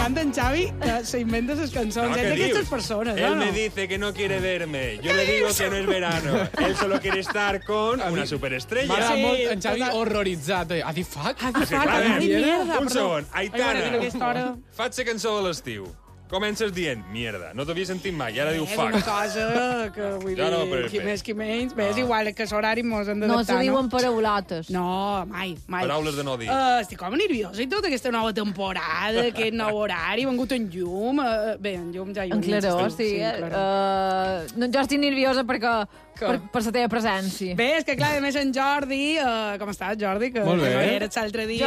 m'encanta en Xavi, se inventa les cançons. És d'aquestes persones, Él no? me dice que no quiere verme. Yo le digo que no es verano. Él solo quiere estar con una superestrella. M'agrada Sí, molt en Xavi total. horroritzat. Ha dit fuck? Ai, mierda, Un perdó. segon. Aitana, Aquesta hora... faig la cançó de l'estiu. Comences dient, mierda, no t'havia sentit mai, i ara diu És una fuck. cosa que, vull dir, Ja no, però qui bé. més, qui menys. Bé, és igual, que l'horari mos hem No d'adaptar, se diuen paraulotes. No, mai. Paraules de no dir. Estic com nerviosa i tota aquesta nova temporada, aquest nou horari, ha vengut en llum. Bé, en llum ja hi En claror, sí. en claror. No, jo estic nerviosa perquè Que? per la teva presència. Bé, és que clar, a més en Jordi... com estàs, Jordi? Que Molt bé. no hi eres l'altre dia.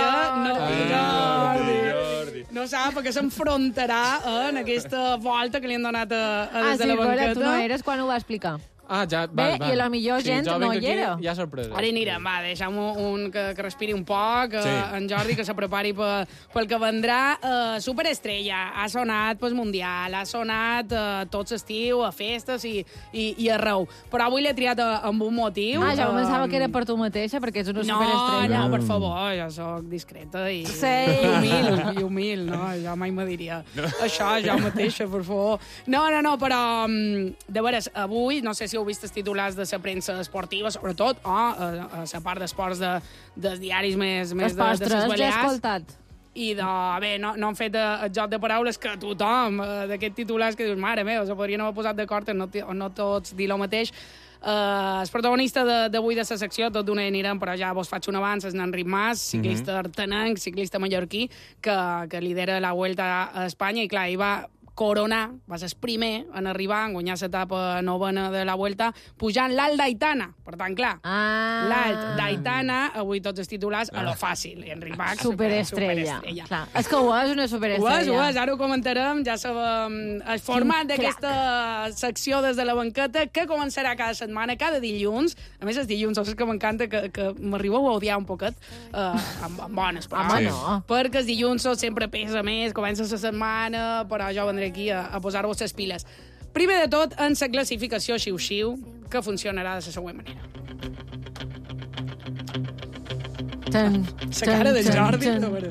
Jordi. No sap perquè s'enfrontarà en aquesta volta que li han donat a des de sí, la però banqueta. tu no eres quan ho va explicar. Ah, ja, Bé, i a la millor gent jo no vinc hi aquí, era. Hi ha sorpresa. Ara anirem, va, deixem que respiri un poc, Sí. en Jordi que se prepari pel que vendrà. Superestrella, ha sonat pel Mundial, ha sonat tot l'estiu, a festes i arreu. Però avui l'he triat amb un motiu. Ja pensava que era per tu mateixa, perquè ets una No, superestrella. no, per favor, jo sóc discreta i Sí. humil, no? Jo mai me diria això, jo mateixa, per favor. No, però, de veres, avui, no sé si heu vist els titulars de la premsa esportiva, sobretot, o a la part d'esports dels diaris més de Els les postres, l'he Balears. escoltat. I bé, no han fet el joc de paraules que tothom d'aquests titulars que dius, mare meva, se podrien haver posat d'acord o no tots dir el mateix. El protagonista d'avui de la secció, tot d'una anirem, però ja vos faig un avanç, és en Enric Mas, ciclista artenenc, ciclista mallorquí, que lidera la Vuelta a Espanya, i clar, hi va coronar, va ser el primer en arribar, en guanyar l'etapa novena de la Vuelta, pujant l'alt d'Aitana. Per tant, clar, l'alt d'Aitana, avui tots els titulars, a lo fàcil. I Enric Mas, Superestrella. Clar. És que ho és una superestrella. Ho és, ara ho comentarem, ja sabem el format d'aquesta secció des de la banqueta, que començarà cada setmana, cada dilluns. A més, els dilluns, saps que m'encanta que m'arribeu a odiar un poquet, amb bones paraules. no. Perquè els dilluns sempre pesa més, comença la setmana, però jo vendré aquí a posar-vos les piles. Primer de tot, en la classificació xiu-xiu, que funcionarà de la següent manera. La cara de Jordi.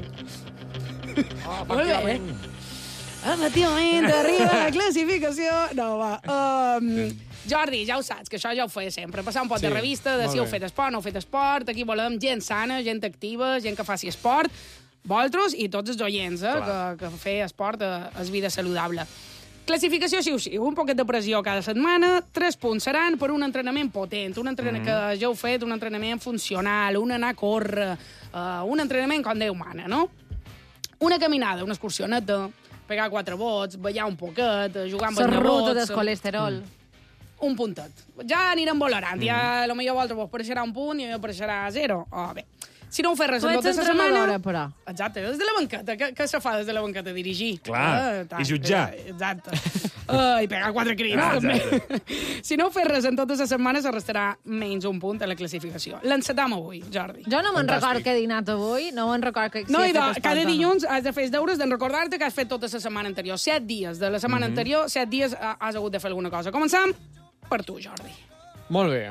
Molt bé. Efectivament, arriba la classificació. No, va. Jordi, ja ho saps, que això ja ho feia sempre. Passar un pot de revista, de si heu fet esport, no heu fet esport. Aquí volem gent sana, gent activa, gent que faci esport. Vosaltres i tots els oients, que fer esport és vida saludable. Classificació xiu-xiu, un poquet de pressió cada setmana, 3 punts seran per un entrenament potent, un entrenament que ja heu fet, un entrenament funcional, un anar a córrer, un entrenament com Déu mana, no? Una caminada, una excursioneta, pegar 4 bots, ballar un poquet, jugar amb els La ruta nebots... del colesterol. Un puntet. Ja anirem valorant, ja potser a vosaltres vos apareixerà un punt i a mi apareixerà 0. Bé. Si no ho fes res Tu en ets tota la setmana... entrenadora, però. Exacte, des de la banqueta. Què se fa des de la banqueta? Dirigir. Clar, i jutjar. Exacte. I pegar 4 crits, també. Si no ho fes res en totes les setmanes, es restarà menys un punt a la classificació. L'encetam avui, Jordi. Jo no me'n record que he dinat avui, no me'n record que No, he idò, fet esport cada o no. dilluns has de fer els deures d'en recordar-te que has fet tota la setmana anterior. 7 dies de la setmana anterior, 7 dies has hagut de fer alguna cosa. Començam per tu, Jordi. Molt bé.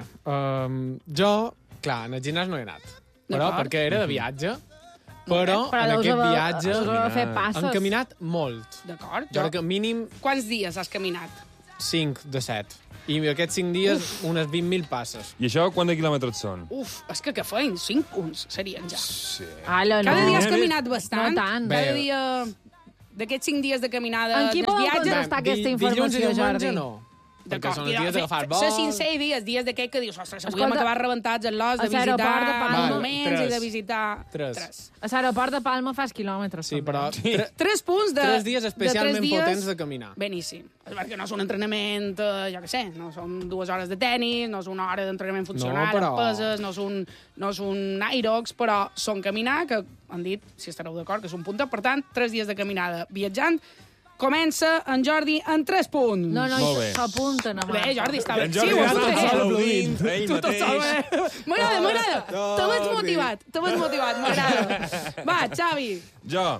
Jo, clar, en el gimnàs no he anat. Però D'acord. perquè era de viatge. Però Però en deus aquest haver- viatge deus haver fet passes. hem caminat molt. D'acord? Jo crec que mínim Quants dies has caminat? 5 de 7. I aquests 5 dies, unes 20.000 passes. I això, quant de quilòmetres són? Uf, és que què feien? 5 punts serien ja. Sí. Ala, no. Cada dia has caminat bastant. No tant. Cada Bé. dia... D'aquests 5 dies de caminada En qui dels podeu viatges... contrastar aquesta Dilluns i informació, diumenge Jordi? no. Perquè són els dies d'agafar vol. Se 5-6 dies d'aquest que dius, ostres, avui hem Escolta, acabat rebentats en l'os de a l'aeroport de visitar Palma- monuments i de Tres. visitar... Tres. A l'aeroport de Palma fas quilòmetres. Sí, també. però 3 punts de... 3 dies especialment de 3 dies, potents de caminar. Beníssim. És perquè no és un entrenament, jo què sé, no són 2 hores de tennis, no és una hora d'entrenament funcional, No, però- amb peses, no és un Irox, però són caminar, que han dit, si estareu d'acord, que és un puntet. Per tant, 3 dies de caminada viatjant. Comença en Jordi en 3 punts. No, Molt bé. s'apunta, no. Bé, Jordi, està bé. En Jordi Sí, ho està has tot fet. sol aplaudint, ell Tu tot sol, mateix. bé. M'agrada. Te veig motivat, m'agrada. Va, Xavi. Jo,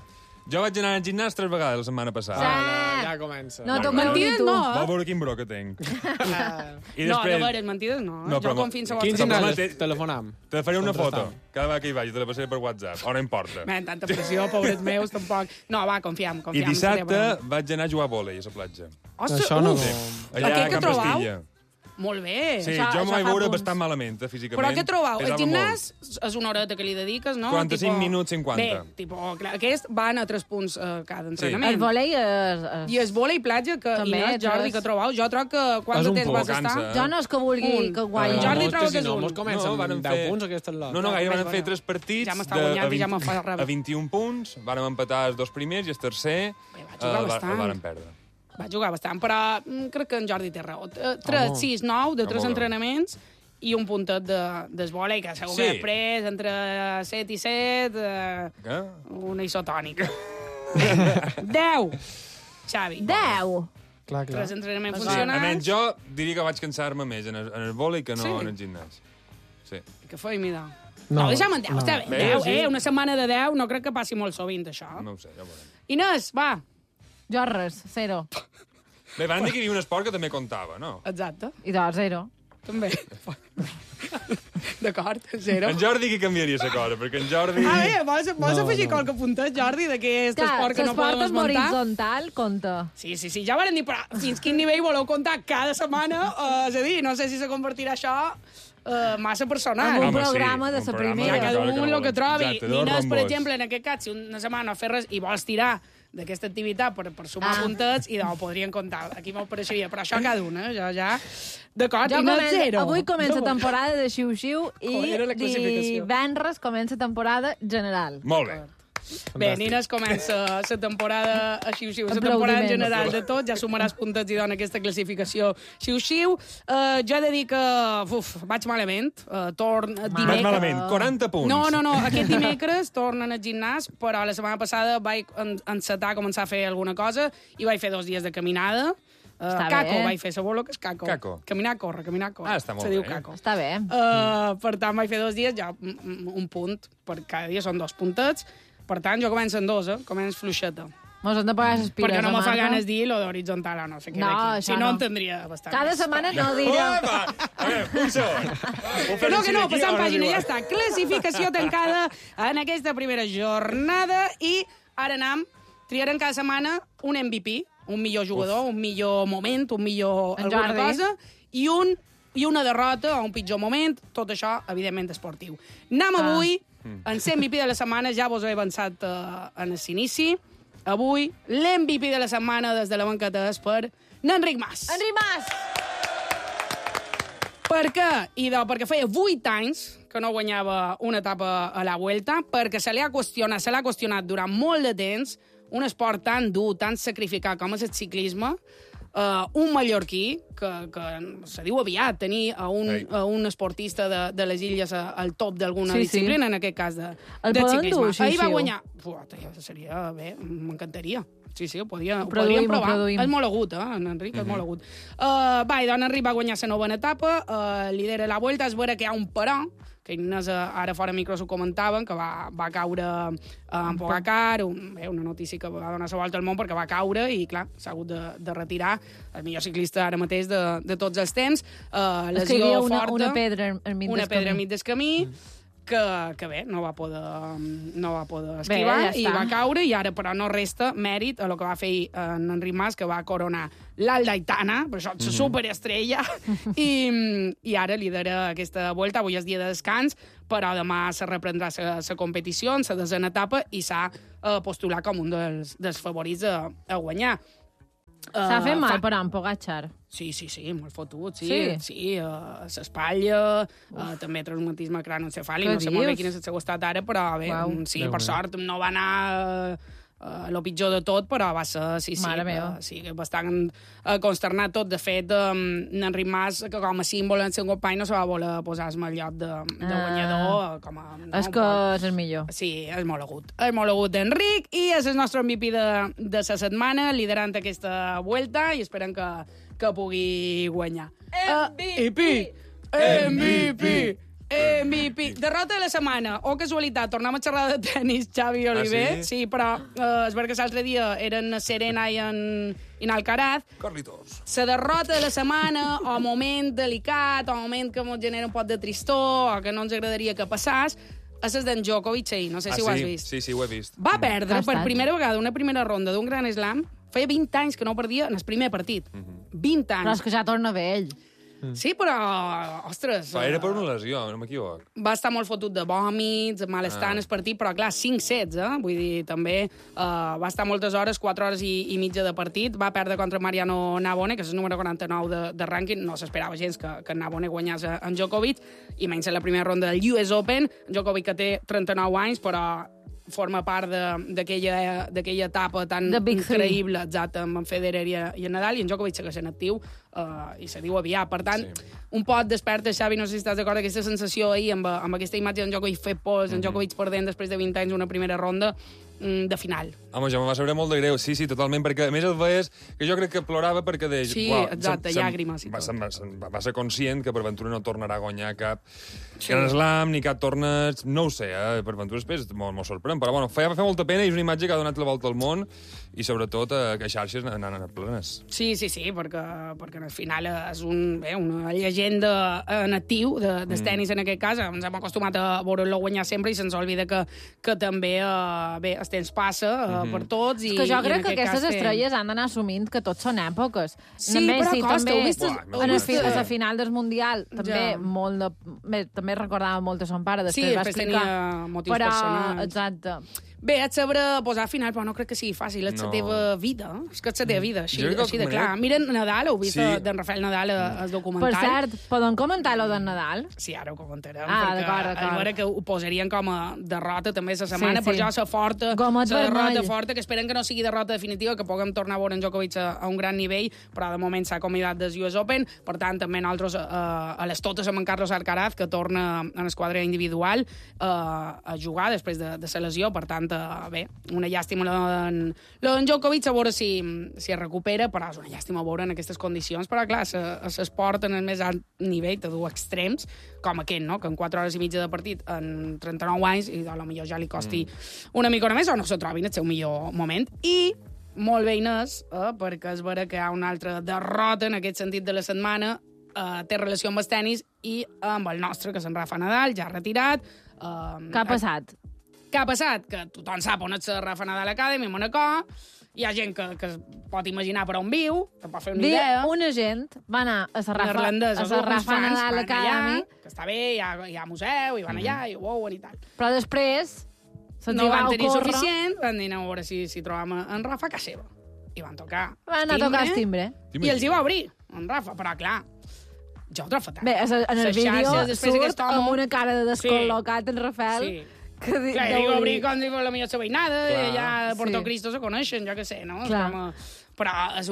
Jo vaig anar al gimnàs 3 vegades la setmana passada. Ja comença. No toqueu ni Mentides tu. no, Vol veure quin bro que tinc. I No, de veres, mentides no. No, Jo però- confio en Quin segons... gimnàs telefonam? Te faré una foto. Contrastant. Cada vegada que hi vagi, te la passaré per WhatsApp. O no importa. Man, tanta pressió, pobres meus, tampoc. No, va, confiem. I dissabte vaig anar a jugar a vòlei a la platja. Ostres, Això no... Allà Aquest a que Can trobau? Pastilla. Molt bé. Sí, Això- jo això m'ho vaig fa veure punts. bastant malament, físicament. Però què trobau? El Pesava gimnàs és una horeta que li dediques, no? 45 minuts, 50. Bé, clar, aquest van a 3 punts cada entrenament. El vòlei és... I es vòlei platja, que També, Inés, Jordi, 3. que trobau? Jo trobo que quant És de un temps poc, vas estar... cansa. Jo no és que vulgui Un. que guanyi. Jordi troba que és si no, un. mos comencen amb varen 10 punts aquestes lots. No, gairebé van Bueno, fer 3 partits ja m'està guanyant i ja me fa ràbia. a 21 punts, vàrem empatar els 2 primers i el tercer Bé, va jugar bastant. vàrem perdre. Va jugar bastant, però crec que en Jordi té raó. 3, 6, 9 de 3 Home, entrenaments i un puntet del vòlei, que segur que Sí. després, entre 7 i 7, una isotònica. 10! Xavi. 10! Clar, clar. 3 entrenaments Sí, a menys funcionants. jo diria que vaig cansar-me més en el vòlei que no Sí. en el gimnàs. Sí. Que feim, da. No, No, deixa'm en 10, no. està bé. Bé, 10, sí. una setmana de 10 no crec que passi molt sovint, això. No ho sé, ja ho veurem. Inés, va. Jo res, 0. Bé, van dir que hi havia un esport que també comptava, no? Exacte, I de 0. també. D'acord, 0. En Jordi que canviaria la cosa, perquè en Jordi... A veure, vols afegir no. qualque puntet, Jordi, d'aquest esport que no podem L'esport esmentar? horitzontal compta. Sí, ja varen dir, però fins quin nivell voleu comptar cada setmana? És a dir, no sé si se convertirà això massa personal. Amb un Home, sí, programa de un la programa primera. Ja, cada Claro que un no el que volem. trobi. Exacte, dos Nines, per rombos. exemple, en aquest cas, si una setmana no fes res i vols tirar d'aquesta activitat per sumar puntets, i ho podrien comptar. Aquí m'ho pareixeria. Però això cada una, jo ja... D'acord, Jo i no començo, zero. avui comença No. temporada de xiu-xiu i Joder, la classificació. divendres comença temporada general. Molt bé. Bé, Nines comença la temporada a xiu-xiu, la temporada en general de tot, ja sumaràs puntets i dona aquesta classificació xiu-xiu. Jo he de dir que, vaig malament, Vaig malament, 40 punts. No, aquest dimecres tornen al gimnàs, però la setmana passada vaig encetar, començar a fer alguna cosa i vaig fer 2 dies de caminada. Està Caco, bé. vaig fer sabó, que és caco. Caco. Caminar, córrer. Ah, està molt Se diu bé. caco. Està bé. Per tant, vaig fer 2 dies, ja un punt, per cada dia són 2 puntets. Per tant, jo començo en 2, començo fluixeta. Mos hem de pagar les piles, Perquè no me fa Marta. ganes dir lo d'horitzontal o no sé què No, d'aquí. això Si no, no. entendria bastant. Cada més. setmana no diré... Va, a veure, un segon. Que no, passant pàgina, ja està. Classificació tancada en aquesta primera jornada i ara triarem cada setmana un MVP, un millor jugador, un millor moment, un millor En alguna Jordi. cosa, i una derrota o un pitjor moment, tot això, evidentment, esportiu. Avui, en ser MVP de la setmana, ja vos he avançat en l'inici. Avui, l'MVP de la setmana des de la banqueta és per n'Enric Mas. Enric Mas! Per què? Perquè feia 8 anys que no guanyava una etapa a la Vuelta, perquè se l'ha qüestionat durant molt de temps, un esport tan dur, tan sacrificat com és el ciclisme, un mallorquí, que se diu aviat tenir a un esportista de les illes al top d'alguna disciplina, en aquest cas de ciclisme. Ahir va guanyar... Seria bé, m'encantaria. Sí, ho podríem provar. Produïm. És molt agut, en Enric, és molt agut. Enric va guanyar la novena etapa, lidera la Vuelta, és vera que hi ha un però, que Inés ara fora micro s'ho comentaven, que va caure en Pogacar, una notícia que va donar la volta al món perquè va caure i, clar, s'ha hagut de retirar el millor ciclista ara mateix de tots els temps. És que hi havia una pedra enmig del camí, que bé, no va poder esquivar, ja i va caure, i ara però no resta mèrit a el que va fer en Enric Mas, que va coronar l'Aldaitana, per això és superestrella, i ara lidera aquesta Vuelta. Avui és dia de descans, però demà se reprendrà la competició en la desena etapa i s'ha postulat com un dels favorits a guanyar. S'ha fet mal, però, en Pogacar. Sí, molt fotut, Sí? Sí, s'espatlla, també traumatisme cranoencefàlic, no sé molt bé quin és el seu estat ara, però bé, sí, per sort no va anar lo pitjor de tot, però va ser, bastant consternat tot. De fet, Enric Mas, que com a símbol en el seu company, no se va voler posar-se al lloc de guanyador. És que és el millor. Sí, és molt agut. És molt agut d'Enric, i és el nostre MVP de la setmana, liderant aquesta Vuelta, i esperem que pugui guanyar. MVP! MVP! MVP. Derrota de la setmana. O casualitat, tornem a xerrar de tenis, Xavi Oliver. Sí? Sí, però és veritat que l'altre dia eren Serena i en Alcaraz. Carlitos. La derrota de la setmana, o moment delicat, o moment que ens genera un pot de tristor, o que no ens agradaria que passàs, és d'en Djokovic ahir, no sé si ho has vist. Sí, ho he vist. Va perdre per primera vegada una primera ronda d'un Grand Slam. Feia 20 anys que no perdia en el primer partit. 20 anys. Però és que ja torna bé ell. Sí, però, ostres... Era per una lesió, no m'equivoc. Va estar molt fotut de vòmits, malestar en el partit, però clar, 5 sets, Vull dir, també va estar moltes hores, 4 hores i mitja de partit, va perdre contra Mariano Navone, que és el número 49 de rànquing, no s'esperava gens que Navone guanyés en Djokovic, i menys en la primera ronda del US Open, Djokovic que té 39 anys, però forma part d'aquella etapa tan increïble, exacte, amb en Federer i en Nadal, i en Djokovic segueix en actiu i se diu aviat. Per tant, un pot desperta, Xavi, no sé si estàs d'acord, aquesta sensació ahir amb aquesta imatge d'en Djokovic fer pols, en Djokovic perdent després de 20 anys una primera ronda de final. Home, ja me va saber molt de greu, sí, totalment, perquè a més el veies que jo crec que plorava perquè deia... Sí, exacte, llàgrimes i tot. Va ser conscient que per ventura no tornarà a guanyar cap Grand Slam ni cap torneig, no ho sé, per ventura després m'ho sorprèn, però bueno, va fer molta pena i és una imatge que ha donat la volta al món i sobretot que xarxes n'han anat plenes. Sí, perquè al final és una llegenda en actiu del tenis en aquest cas, ens hem acostumat a veure-lo guanyar sempre i se'ns oblida que també, el temps passa per tots. És que jo crec que aquestes estrelles han d'anar assumint que tots són èpoques. Sí, però costa, ho vist? A la final del Mundial també recordava molt de son pare, després tenia motius personals. Exacte. Bé, et sabrà posar final, però no crec que sigui fàcil. És la teva vida. És que és la teva vida, així de clar. Mira Nadal, heu vist d'en Rafael Nadal el documental? Per cert, podem comentar lo d'en Nadal? Sí, ara ho comentarem. D'acord. A veure que ho posarien com a derrota també la setmana, però ja la derrota forta, que esperen que no sigui derrota definitiva, que puguem tornar a veure en Djokovic a un gran nivell, però de moment s'ha acomiadat del US Open, per tant també nosaltres a les totes amb en Carlos Alcaraz, que torna en esquadra individual a jugar després de la lesió, per tant bé, una llàstima l'en Djokovic, a veure si es recupera, però és una llàstima veure en aquestes condicions, però clar, s'esport en el més alt nivell, te du extrems, com aquest, no?, que en 4 hores i mitja de partit en 39 anys, i potser ja li costi una mica més, o no se trobi en el seu millor moment, i molt bé, Inés, perquè és vera que hi ha una altra derrota en aquest sentit de la setmana, té relació amb el tenis i amb el nostre, que és en Rafa Nadal, ja retirat. Què ha passat? Què ha passat? Que tothom sap on és la Rafa Nadal Academy, a Monacó. Hi ha gent que pot imaginar per on viu, que pot fer una idea. Una gent va anar a la Rafa Nadal Academy. Que està bé, hi ha museu, i van allà, i ho veuen i tal. Però després no van tenir suficient, van dir a veure si trobam en Rafa a casa seva. I van tocar el timbre. I els hi va obrir, en Rafa, però clar, jo ho trobo fatal. Bé, en el vídeo surt amb una cara de descol·locat en Rafael. Sí. Clar, dic obrir com diu la millor veïnada, i allà a Porto Cristo se coneixen, jo què sé, no? Però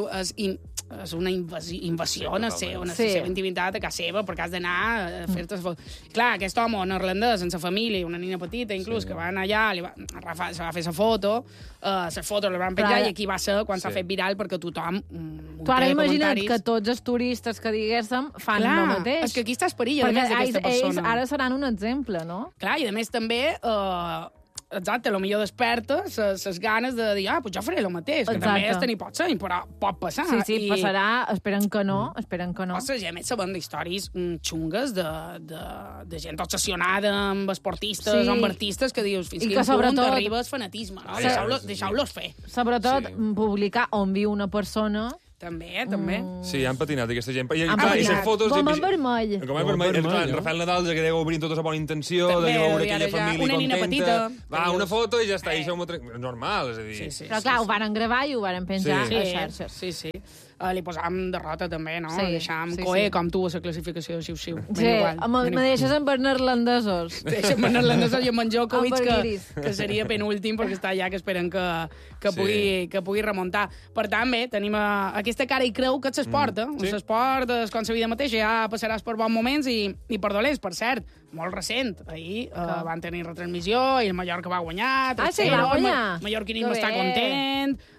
és una invasió en la seva intimitat a casa seva, perquè has d'anar a fer-te... Clar, aquest home neerlandès, sense família, una nina petita, inclús, que van allà, Rafa se va fer la foto la van penjar, i aquí va ser quan s'ha fet viral, perquè tothom... Tu ara imagina't que tots els turistes que diguéssim fan el mateix. És que aquí estàs perill, a més, d'aquesta persona. Ells ara seran un exemple, no? Clar, i a més també... Exacte, potser desperta les ganes de dir, pues jo faré el mateix, que també és tenir pot ser, però pot passar. Sí, passarà, esperen que no. Ostres, ja més sabem d'històries xungues de gent obsessionada amb esportistes o amb artistes que dius, fins quin punt arriba el fanatisme, no? Deixeu-los fer. Sobretot publicar on viu una persona... També. Sí, han patinat aquesta gent. I les fotos... Com en vermell. Rafael Nadal ja que deu obrir tota la bona intenció, de veure aquella família contenta. Va, una foto i ja està. Normal, és a dir... Però clar, ho van gravar i ho van penjar a xarxes. Sí. Li posàvem derrota també, no? Deixàvem coer com tu a la classificació de xiu-xiu. Sí, me deixes amb els neerlandesos. Deixa'm amb neerlandesos i amb en Djokovic, que seria penúltim, perquè està allà que esperen que pugui remuntar. Per tant, bé, tenim aquesta cara i creu que és l'esport, l'esport és com la vida mateixa, ja passaràs per bons moments i per dolents, per cert, molt recent. Ahir van tenir retransmissió i el Mallorca va guanyar. Va guanyar? El mallorquinisme està content.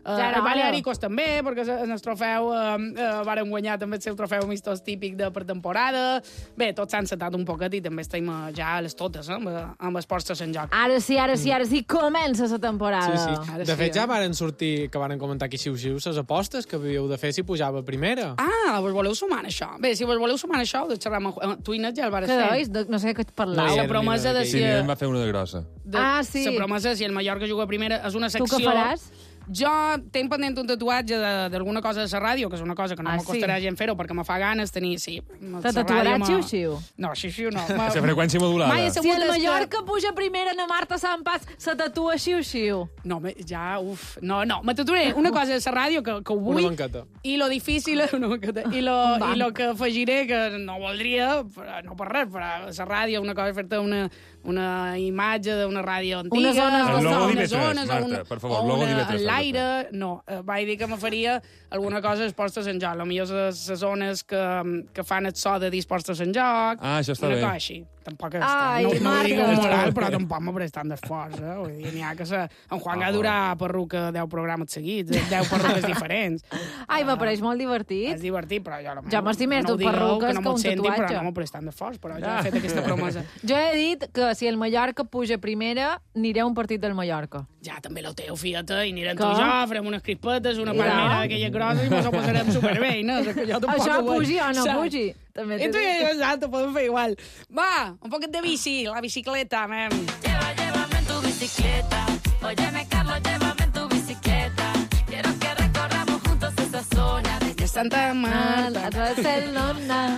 Ja era els hora. Balearicos també, perquè en el trofeu varen guanyar també el seu trofeu amistós típic de pretemporada. Bé, tots s'han setat un poquet i també estem ja a les totes, amb els ports en joc. Ara sí, comença la temporada. Ara De fet, sí, ja varen sortir, que varen comentar aquí xiu-xiu, les apostes que havíeu de fer si pujava a primera. Ah, vos voleu sumar en això? Bé, si vos voleu sumar en això, ho xerram amb tu, Inés, ja el vares Què fer. deus? No sé de què et No parlau. hi La era promesa ni de de Sí, si... em va fer una de grossa. Sí. La promesa, si el Mallorca juga a primera, és una Tu secció... què faràs? Jo tinc pendent un tatuatge d'alguna cosa de la ràdio, que és una cosa que no m'acostarà gent fer-ho, perquè me fa ganes tenir... Sí, Te tatuaràs xiu-xiu? No, xiu-xiu no. La freqüència modulada. Mai he Si sabut el que- Mallorca puja primera na Marta Sampas, se tatua xiu-xiu. No, ja, uf... No, me tatuaré una cosa de la ràdio que ho vull... Una banqueta. I lo difícil... Una banqueta. I lo que afegiré, que no voldria, però, no per res, però a la ràdio una cosa és fer-te una imatge d'una ràdio antiga... Unes zones El logo unes d'IV3, zones, Marta, per favor, o logo una d'IV3. en l'aire... No, vaig dir que me faria alguna cosa d'esportes en joc. Potser les zones que fan el so de dir esportes en joc... Ah, això està una bé. cosa així. Tampoc és Ai, no ho dic Marta. moral, però tampoc me presta tant d'esforç. Vull dir, n'hi ha que en Juan ha durar perruca 10 programes seguits, 10 perruques diferents. Ai, me pareix molt divertit. És divertit, però jo... Jo m'estic més dur perruques que un tatuatge. Però no m'ho presta tant d'esforç, però jo he fet aquesta promesa. Jo he dit que si el Mallorca puja primera, aniré a un partit del Mallorca. Ja, també lo teu, fíjate, i anirem Que? tu i jo, farem unes crispetes, una Mira. palmera d'aquella grossa i mos ho posarem superbé, no? Que jo tampoc Això ho vull. pugi o no Saps? pugi. També I t'he tu i dit. jo, exacte, podem fer igual. Va, un poquet de bici, la bicicleta, mem. Llévame en tu bicicleta. Óyeme, Carlos, llévame en tu bicicleta. Quiero que recorramos juntos esa zona. De Santa Marta. A Barcelona.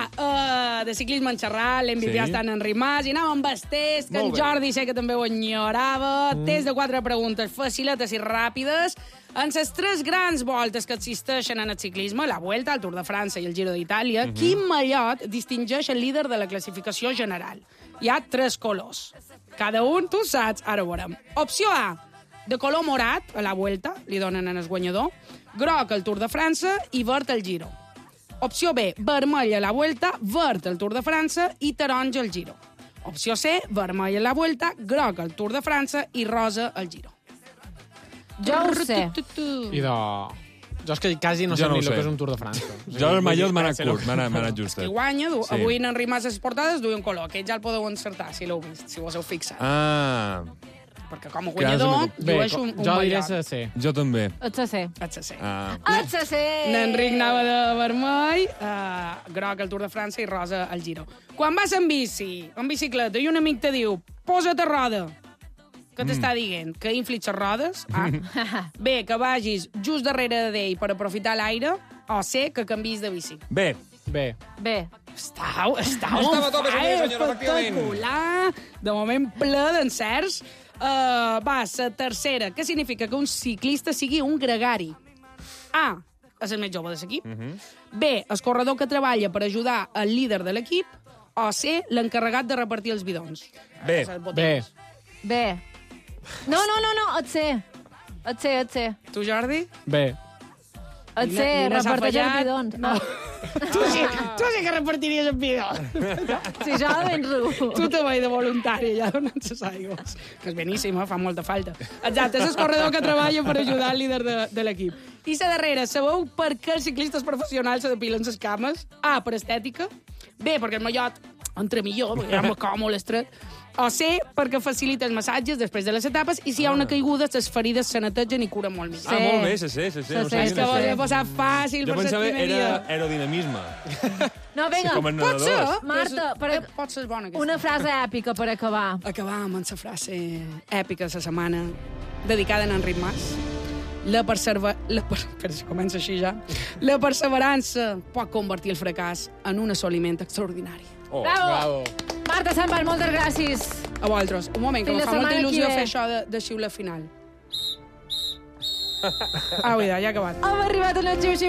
Va, de ciclisme en xerrar, l'envidiat Sí. sí. en Rimàs, i anàvem amb els tests, que Molt en bé. Jordi sé que també ho enyorava. Test de 4 preguntes faciletes i ràpides. En les 3 grans voltes que existeixen en el ciclisme, la Vuelta, el Tour de França i el Giro d'Itàlia, quin mallot distingeix el líder de la classificació general? Hi ha 3 colors. Cada un, tu saps, ara ho veurem. Opció A, de color morat, a la Vuelta, li donen en el guanyador, groc al Tour de França i verd al Giro. Opció B, vermell a la Vuelta, verd al Tour de França i taronja al Giro. Opció C, vermell a la Vuelta, groc al Tour de França i rosa al Giro. Jo ho sé. Jo és que quasi no Jo sé no ni ho el sé. que és un Tour de França. O sigui, Jo el vull mallot dir, m'ha anat ser lo curt, m'ha anat I justet. guanya, Sí. avui en Rimàs les portades duia un color, que ja el podeu encertar, si l'heu vist, si vos heu fixat. Ah, Perquè com a Que has guanyador, de- Bé, llueix un jo diré mallot. la C. jo també. Et sé. HC. Ah. Et sé. N'Enric anava de vermell, groc al Tour de França i rosa al Giro. Quan vas en bici, en bicicleta, i un amic te diu, posa't a roda, què t'està dient? Que inflis les rodes? Ah. B, que vagis just darrere d'ell per aprofitar l'aire, o C, que canvis de bici. Bé, Bé. Bé. Estava a tope, senyora, efectivament. espectacular. De moment ple d'encerts. Va, la tercera. Què significa que un ciclista sigui un gregari? A, és el més jove de l'equip. B, el corredor que treballa per ajudar el líder de l'equip. O C, l'encarregat de repartir els bidons. Bé. Les Bé. botelles. Bé. No, et sé. Et sé. Tu, Jordi? Bé. Et sé, Nina s'ha reparteix els fallat. bidons. No. Tu sí que repartiries els bidons. Si jo ben ru. Tu te vaig de voluntari allà donant les aigües. Que és beníssima, fa molta falta. Exacte, és el corredor que treballa per ajudar el líder de l'equip. I la darrera, sabeu per què els ciclistes professionals se depilen les cames? A, per estètica. B, perquè el mallot entra millor, perquè ja m'acaba molt estret. O C, perquè facilita els massatges després de les etapes i si hi ha una caiguda, les ferides se netegen i curen molt millor. Ah, molt bé, sí. No ho Sí, sabia, És que no ho vos sabia. he posat fàcil Jo per pensava el primer era dia. aerodinamisme. No, vinga, Com en Pot ser, nedadors. Marta, per- pot ser bona aquesta. una frase èpica per acabar. Acabam amb la frase èpica de la setmana dedicada a en Enric Mas. Espera, si comença així ja. La perseverança pot convertir el fracàs en un assoliment extraordinari. Oh. Bravo. Marta Sambal, moltes gràcies. A vosaltres. Un moment, que Fins me la fa molta setmana il·lusió que ve. fer això de xiular final. Ah, ja he acabat. Hem arribat a la xiu-xiu